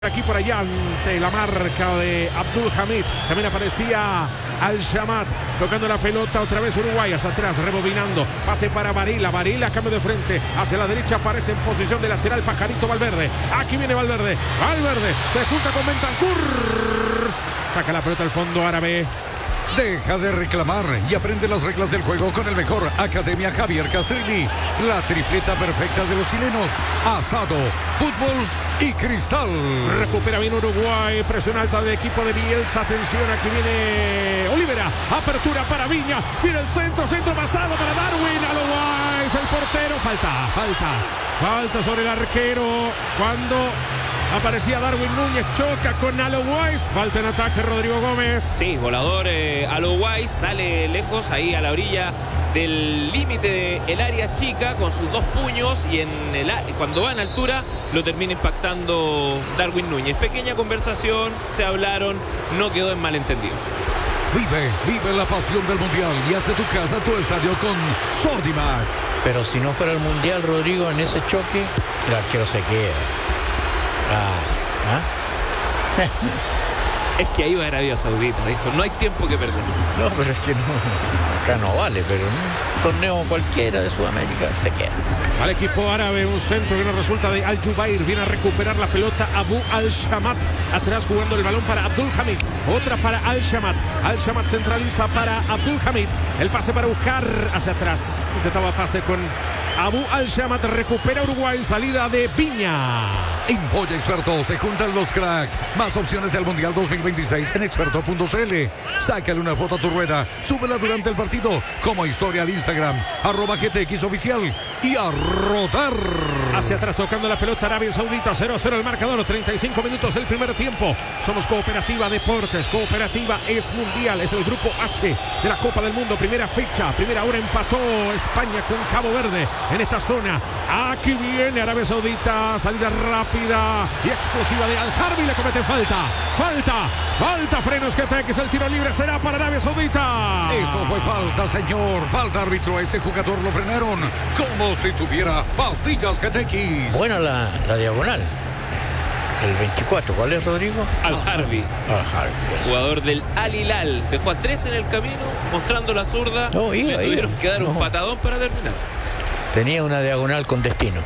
Aquí por allá ante la marca de Abdul Hamid. También aparecía Al-Shamat tocando la pelota otra vez Uruguay hacia atrás, rebobinando. Pase para Varela. Varela cambio de frente hacia la derecha, aparece en posición de lateral Pajarito Valverde. Aquí viene Valverde. Valverde se junta con Bentancur. Saca la pelota al fondo árabe. Deja de reclamar y aprende las reglas del juego con el mejor. Academia Javier Castrilli. La tripleta perfecta de los chilenos. Asado, fútbol y cristal. Recupera bien Uruguay. Presión alta del equipo de Bielsa. Atención, aquí viene Olivera. Apertura para Viña. Viene el centro pasado para Darwin. Alois, el portero. Falta sobre el arquero. Cuando aparecía Darwin Núñez, choca con Alois. Falta en ataque Rodrigo Gómez. Sí, volador Alois sale lejos, ahí a la orilla del límite del área chica con sus dos puños y cuando va en altura lo termina impactando Darwin Núñez. Pequeña conversación, se hablaron, no quedó en malentendido. Vive la pasión del Mundial y haz de tu casa tu estadio con Sodimac. Pero si no fuera el Mundial, Rodrigo, en ese choque, el arquero se queda. Es que ahí va Arabia Saudita, dijo, no hay tiempo que perder. No, pero es que no, acá no vale, pero en un torneo cualquiera de Sudamérica se queda. Al equipo árabe, un centro que no resulta de Al-Jubair. Viene a recuperar la pelota Abu Al-Shamat. Atrás jugando el balón para Abdul Hamid. Otra para Al-Shamat. Al-Shamat centraliza para Abdul Hamid. El pase para buscar hacia atrás. Intentaba pase con Abu Al-Shamat. Recupera Uruguay. Salida de Viña. En Polla Experto se juntan los cracks. Más opciones del Mundial 2026 en experto.cl. Sácale una foto a tu rueda. Súbela durante el partido como historia al Instagram. @GTX oficial. Y a rotar. Hacia atrás tocando la pelota Arabia Saudita. 0-0 el marcador. 35 minutos del primer tiempo. Somos Cooperativa Deportes. Cooperativa es mundial. Es el grupo H de la Copa del Mundo. Primera fecha. Primera hora empató España con Cabo Verde en esta zona. Aquí viene Arabia Saudita. Salida rápida y explosiva de Al-Harbi. Le cometen falta. Frenos que TX. El tiro libre será para Arabia Saudita. Eso fue falta, señor. Falta, árbitro. Ese jugador lo frenaron como si tuviera pastillas GTX. Buena la diagonal. El 24, ¿cuál es, Rodrigo? Al-Harbi. Jugador del Al-Hilal. Dejó a 3 en el camino, mostrando la zurda. Le tuvieron que dar un patadón para terminar. Tenía una diagonal con destino.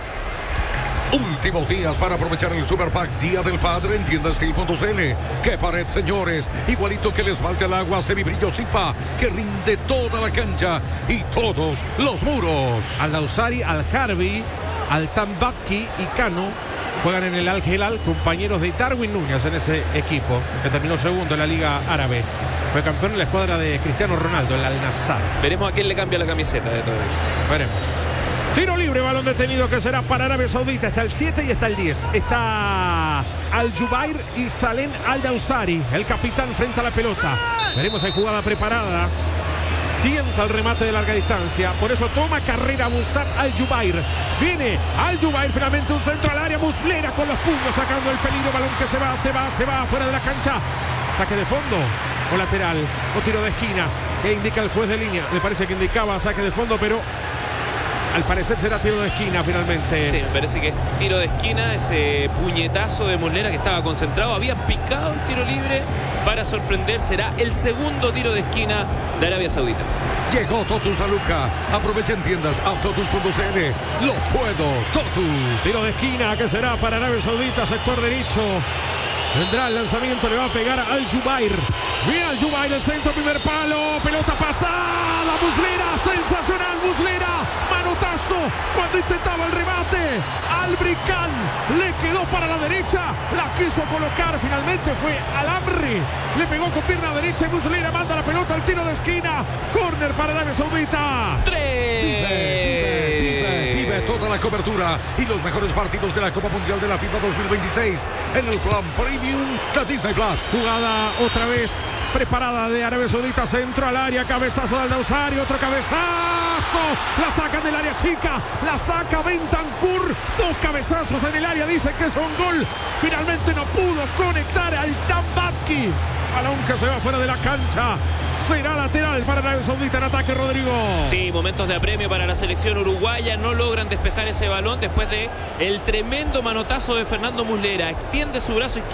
Últimos días para aprovechar el Super Pack Día del Padre en tiendastil.cl. ¡Qué pared, señores! Igualito que el esmalte al agua semibrillo Zipa, que rinde toda la cancha y todos los muros. Al-Dausari, Al-Harbi, Al-Tambaki y Cano juegan en el Al-Hilal, compañeros de Darwin Núñez en ese equipo, que terminó segundo en la Liga Árabe. Fue campeón en la escuadra de Cristiano Ronaldo, el Al-Nassr. Veremos a quién le cambia la camiseta de todo ello. Veremos. Tiro libre, balón detenido que será para Arabia Saudita. Está el 7 y está el 10. Está Al-Jubair y Salem Al-Dausari, el capitán frente a la pelota. Veremos, hay jugada preparada. Tienta el remate de larga distancia. Por eso toma carrera Musab Al-Jubair. Viene Al-Jubair, finalmente un centro al área. Muslera con los puños, sacando el peligro. Balón que se va fuera de la cancha. Saque de fondo o lateral o tiro de esquina. ¿Qué indica el juez de línea? Me parece que indicaba saque de fondo, pero al parecer será tiro de esquina finalmente. Sí, me parece que es tiro de esquina. Ese puñetazo de Muslera que estaba concentrado. Había picado el tiro libre para sorprender. Será el segundo tiro de esquina de Arabia Saudita. Llegó Totus a Luca. Aprovecha en tiendas autotus.cl. Lo puedo, Totus. Tiro de esquina que será para Arabia Saudita, sector derecho. Vendrá el lanzamiento, le va a pegar a Al-Jubair. Bien Al-Jubair, el centro, primer palo. Pelota pasada. Muslera, sensacional Muslera. Manotazo cuando intentaba el remate. Albricán le quedó para la derecha. La quiso colocar, finalmente fue Al-Amri. Le pegó con pierna derecha y Muslera manda la pelota al tiro de esquina. Córner para Arabia Saudita. 3. Vive toda la cobertura y los mejores partidos de la Copa Mundial de la FIFA 2026 en el plan Premium de Disney Plus. Jugada otra vez preparada de Arabia Saudita, centro al área, cabezazo de Al-Dausari, otro cabezazo, la sacan del área chica, la saca Bentancur, 2 cabezazos en el área, dice que es un gol, finalmente no pudo conectar al Tambaki. balón que se va fuera de la cancha. Será lateral para Arabia Saudita en ataque, Rodrigo. Sí, momentos de apremio para la selección uruguaya. No logran despejar ese balón después de el tremendo manotazo de Fernando Muslera. Extiende su brazo izquierdo